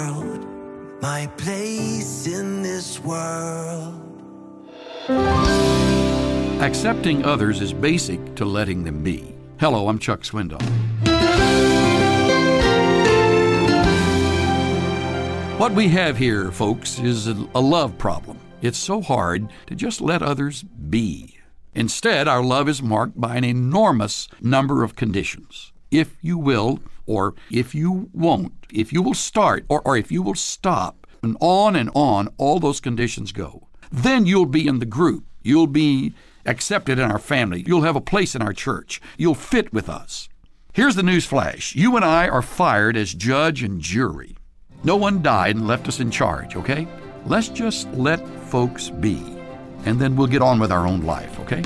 My place in this world. Accepting others is basic to letting them be. Hello, I'm Chuck Swindoll. What we have here, folks, is a love problem. It's so hard to just let others be. Instead, our love is marked by an enormous number of conditions. If you will, or if you won't, if you will start, or if you will stop, and on, all those conditions go. Then you'll be in the group. You'll be accepted in our family. You'll have a place in our church. You'll fit with us. Here's the news flash. You and I are fired as judge and jury. No one died and left us in charge, okay? Let's just let folks be, and then we'll get on with our own life, okay?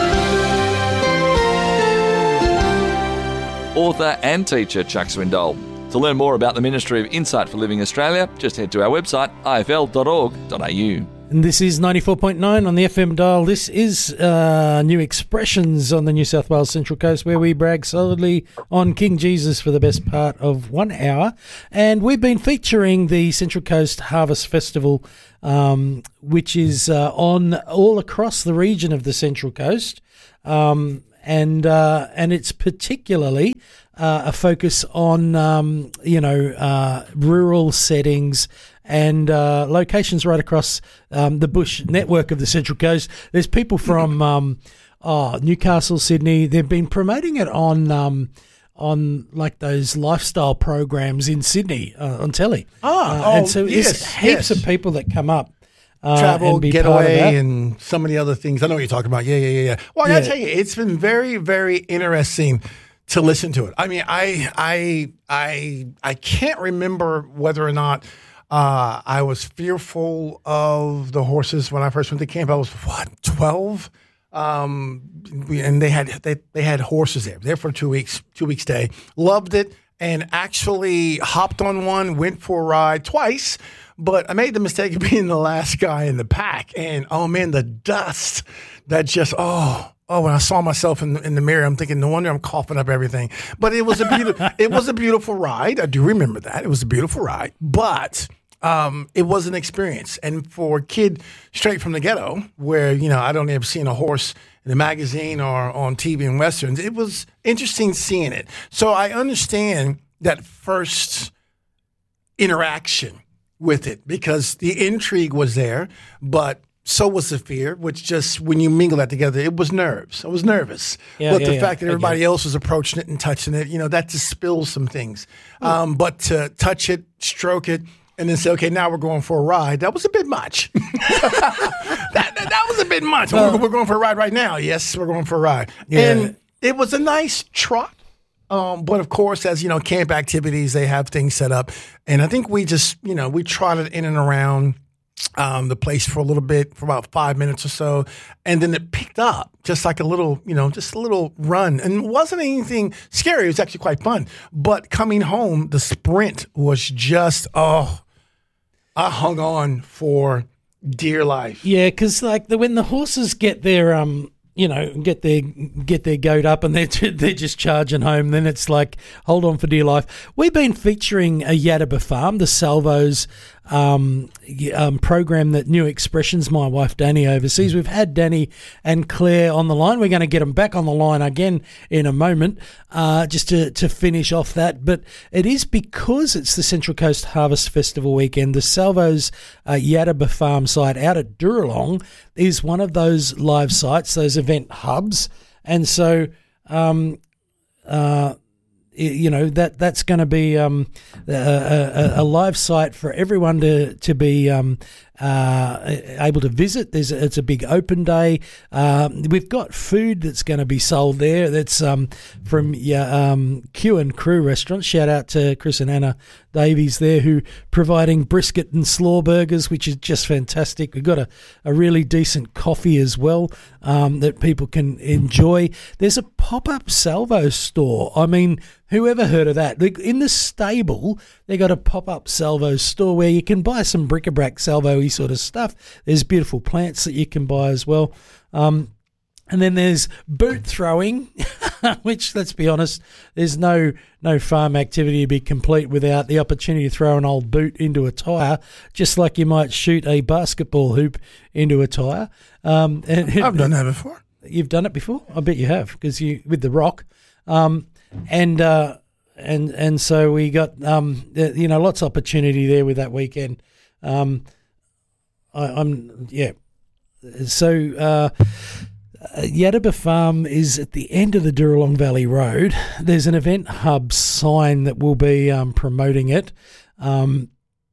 Author and teacher Chuck Swindoll. To learn more about the Ministry of Insight for Living Australia, just head to our website, ifl.org.au. And this is 94.9 on the FM dial. This is New Expressions on the New South Wales Central Coast, where we brag solidly on King Jesus for the best part of 1 hour. And we've been featuring the Central Coast Harvest Festival, which is on all across the region of the Central Coast. And it's particularly a focus on, rural settings and locations right across the bush network of the Central Coast. There's people from Newcastle, Sydney. They've been promoting it on like those lifestyle programs in Sydney on telly. And so there's heaps of people that come up. Travel, getaway, and so many other things. I know what you're talking about. Yeah. Well, I gotta tell you, it's been very, very interesting to listen to it. I mean, I can't remember whether or not I was fearful of the horses when I first went to camp. I was 12, and they had horses there for 2 weeks stay. Loved it, and actually hopped on one, went for a ride twice. But I made the mistake of being the last guy in the pack. And, oh, man, the dust that just, when I saw myself in the mirror, I'm thinking, no wonder I'm coughing up everything. But it was a beautiful ride. I do remember that. It was a beautiful ride. But it was an experience. And for a kid straight from the ghetto where, I'd only ever seen a horse in a magazine or on TV and Westerns, it was interesting seeing it. So I understand that first interaction with it because the intrigue was there, but so was the fear, which just when you mingle that together, it was nerves. I was nervous. But the fact that everybody else was approaching it and touching it, that just spills some things. But to touch it, stroke it, and then say, okay, now we're going for a ride, that was a bit much. that was a bit much. We're going for a ride right now. Yes, we're going for a ride. Yeah. And it was a nice trot. But of course, as camp activities, they have things set up. And I think we just, we trotted in and around the place for a little bit, for about 5 minutes or so. And then it picked up just like a little, just a little run. And it wasn't anything scary. It was actually quite fun. But coming home, the sprint was just, I hung on for dear life. Yeah, because when the horses get their get their goat up and they're just charging home, then it's like, hold on for dear life. We've been featuring a Yadaba Farm, the Salvos program that New Expressions, my wife Danny, oversees. We've had Danny and Claire on the line. We're going to get them back on the line again in a moment, just to finish off that. But it is because it's the Central Coast Harvest Festival weekend. The Salvos Yadaba Farm site out at Duralong is one of those live sites, those event hubs. And so that's going to be a live site for everyone to be able to visit. It's a big open day. We've got food that's going to be sold there. That's from Q and Crew Restaurant. Shout out to Chris and Anna Davies there, who providing brisket and slaw burgers, which is just fantastic. We've got a really decent coffee as well that people can enjoy. There's a pop-up Salvo store. I mean, whoever heard of that? In the stable, they got a pop-up Salvo store where you can buy some bric-a-brac Salvo-y sort of stuff. There's beautiful plants that you can buy as well. And then there's boot throwing, which, let's be honest, there's no farm activity to be complete without the opportunity to throw an old boot into a tyre, just like you might shoot a basketball hoop into a tyre. I've done that before. You've done it before? I bet you have, because you with the rock. And so we got lots of opportunity there with that weekend. So Yadaba Farm is at the end of the Duralong Valley Road. There's an event hub sign that will be promoting it, and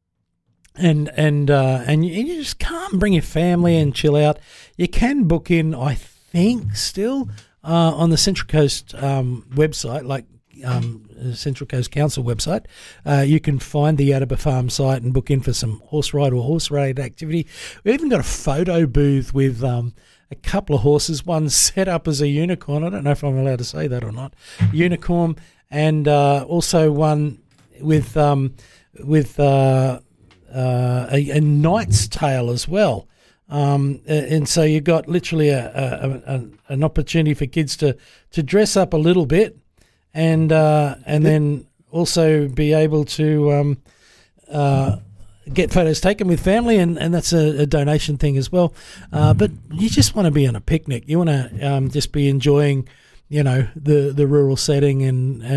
you just come, bring your family and chill out. You can book in, I think, still on the Central Coast website, like Central Coast Council website. You can find the Yadaba Farm site and book in for some horse ride or horse-related activity. We've even got a photo booth with a couple of horses, one set up as a unicorn. I don't know if I'm allowed to say that or not. Unicorn, and also one with a knight's tail as well. And so you've got literally an opportunity for kids to dress up a little bit, and then also be able to get photos taken with family, and that's a donation thing as well. But you just want to be on a picnic. You want to just be enjoying, the rural setting and